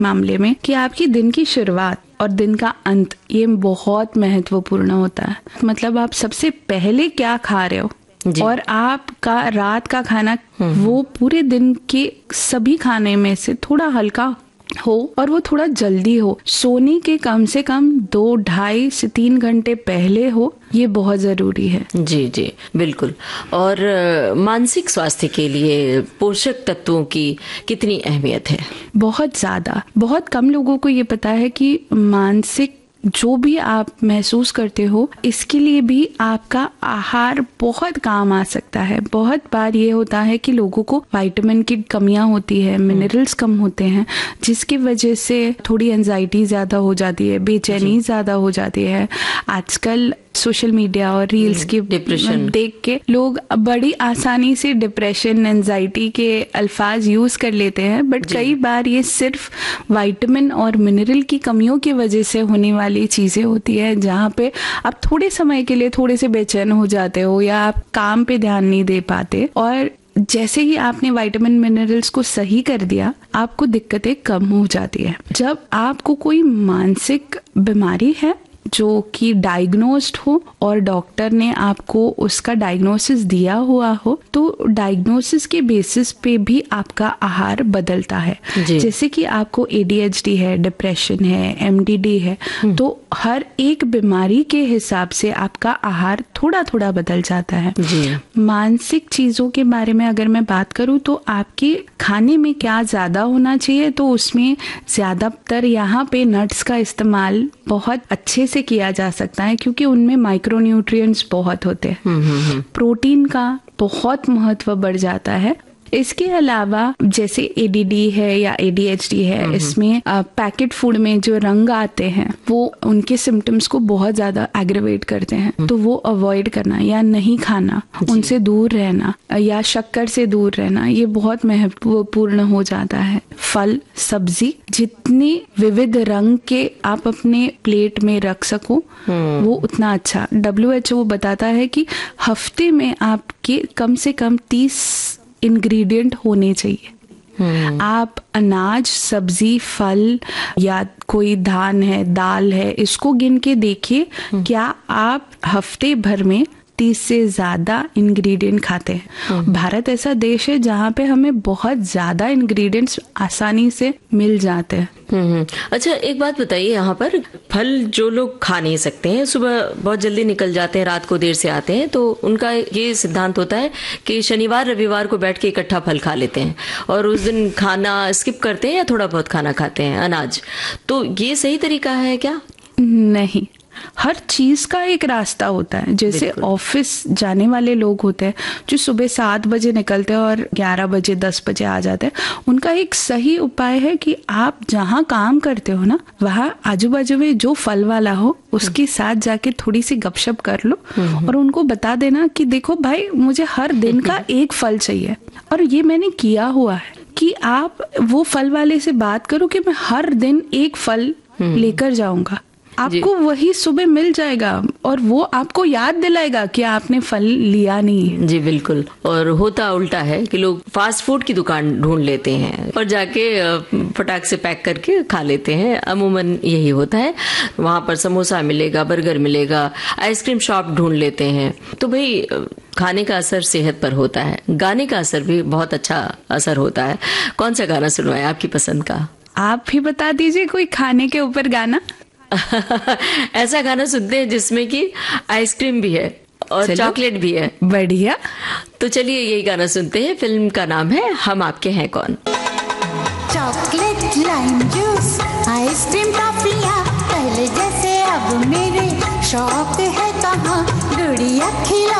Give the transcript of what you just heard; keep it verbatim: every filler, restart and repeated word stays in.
मामले में कि आपकी दिन की शुरुआत और दिन का अंत ये बहुत महत्वपूर्ण होता है। मतलब आप सबसे पहले क्या खा रहे हो और आपका रात का खाना वो पूरे दिन के सभी खाने में से थोड़ा हल्का हो और वो थोड़ा जल्दी हो, सोने के कम से कम दो ढाई से तीन घंटे पहले हो, ये बहुत जरूरी है। जी जी बिल्कुल। और मानसिक स्वास्थ्य के लिए पोषक तत्वों की कितनी अहमियत है? बहुत ज्यादा। बहुत कम लोगों को ये पता है कि मानसिक जो भी आप महसूस करते हो इसके लिए भी आपका आहार बहुत काम आ सकता है। बहुत बार ये होता है कि लोगों को विटामिन की कमियां होती है, मिनरल्स कम होते हैं, जिसकी वजह से थोड़ी एंजाइटी ज्यादा हो जाती है, बेचैनी ज्यादा हो जाती है। आजकल सोशल मीडिया और रील्स की डिप्रेशन देख के लोग बड़ी आसानी से डिप्रेशन, एंजाइटी के अल्फाज यूज कर लेते हैं, बट कई बार ये सिर्फ विटामिन और मिनरल की कमियों की वजह से होने वाली चीजें होती है, जहाँ पे आप थोड़े समय के लिए थोड़े से बेचैन हो जाते हो या आप काम पे ध्यान नहीं दे पाते। और जैसे ही आपने विटामिन मिनरल्स को सही कर दिया, आपको दिक्कतें कम हो जाती है। जब आपको कोई मानसिक बीमारी है जो कि डायग्नोस्ड हो और डॉक्टर ने आपको उसका डायग्नोसिस दिया हुआ हो, तो डायग्नोसिस के बेसिस पे भी आपका आहार बदलता है। जैसे कि आपको ए डी एच डी है, डिप्रेशन है, एम डी डी है, तो हर एक बीमारी के हिसाब से आपका आहार थोड़ा थोड़ा बदल जाता है। मानसिक चीजों के बारे में अगर मैं बात करूं तो आपके खाने में क्या ज्यादा होना चाहिए, तो उसमें ज्यादातर यहाँ पे नट्स का इस्तेमाल बहुत अच्छे से किया जा सकता है, क्योंकि उनमें माइक्रोन्यूट्रिएंट्स बहुत होते हैं। प्रोटीन का बहुत महत्व बढ़ जाता है। इसके अलावा जैसे ए डी डी है या ए डी एच डी है, इसमें पैकेट फूड में जो रंग आते हैं वो उनके सिम्टम्स को बहुत ज्यादा एग्रेवेट करते हैं, तो वो अवॉइड करना या नहीं खाना, उनसे दूर रहना या शक्कर से दूर रहना, ये बहुत महत्वपूर्ण हो जाता है। फल सब्जी जितने विविध रंग के आप अपने प्लेट में रख सको वो उतना अच्छा। डब्ल्यू एच ओ बताता है कि हफ्ते में आपके कम से कम तीस इंग्रेडिएंट होने चाहिए। आप अनाज, सब्जी, फल या कोई धान है, दाल है, इसको गिन के देखिए क्या आप हफ्ते भर में तीस से ज्यादा इंग्रेडिएंट खाते हैं। भारत ऐसा देश है जहाँ पे हमें बहुत ज्यादा इंग्रेडिएंट्स आसानी से मिल जाते हैं। हम्म अच्छा, एक बात बताइए, यहाँ पर फल जो लोग खा नहीं सकते हैं, सुबह बहुत जल्दी निकल जाते हैं, रात को देर से आते हैं, तो उनका ये सिद्धांत होता है कि शनिवार रविवार को बैठ के इकट्ठा फल खा लेते हैं और उस दिन खाना स्किप करते हैं या थोड़ा बहुत खाना खाते हैं अनाज, तो ये सही तरीका है क्या? नहीं, हर चीज का एक रास्ता होता है। जैसे ऑफिस जाने वाले लोग होते हैं जो सुबह सात बजे निकलते हैं और ग्यारह बजे दस बजे आ जाते हैं, उनका एक सही उपाय है कि आप जहाँ काम करते हो ना, वहाँ आजू बाजू में जो फल वाला हो उसके साथ जाके थोड़ी सी गपशप कर लो और उनको बता देना कि देखो भाई, मुझे हर दिन का एक फल चाहिए। और ये मैंने किया हुआ है कि आप वो फल वाले से बात करो कि मैं हर दिन एक फल लेकर जाऊंगा, आपको वही सुबह मिल जाएगा और वो आपको याद दिलाएगा कि आपने फल लिया नहीं है। जी बिल्कुल। और होता उल्टा है कि लोग फास्ट फूड की दुकान ढूंढ लेते हैं और जाके फटाक से पैक करके खा लेते हैं। अमूमन यही होता है, वहां पर समोसा मिलेगा, बर्गर मिलेगा, आइसक्रीम शॉप ढूंढ लेते हैं। तो भाई खाने का असर सेहत पर होता है, गाने का असर भी बहुत अच्छा असर होता है। कौन सा गाना सुनवाए आपकी पसंद का? आप भी बता दीजिए कोई खाने के ऊपर गाना। ऐसा गाना सुनते हैं जिसमें कि आइसक्रीम भी है और चॉकलेट भी है। बढ़िया, तो चलिए यही गाना सुनते हैं। फिल्म का नाम है हम आपके हैं कौन। चॉकलेट, लाइम जूस, आइसक्रीम, टॉफियाँ, पहले जैसे अब मेरे शौक है कहाँ, गुड़िया खिला